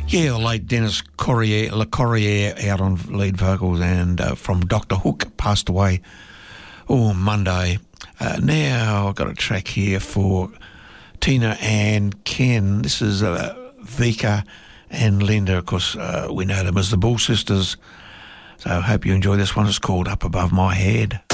Yeah, the late Dennis Le Corriere out on lead vocals, and from Dr. Hook, passed away Monday. Now I've got a track here for Tina and Ken. This is Vika and Linda. Of course, we know them as the Bull Sisters. So I hope you enjoy this one. It's called Up Above My Head.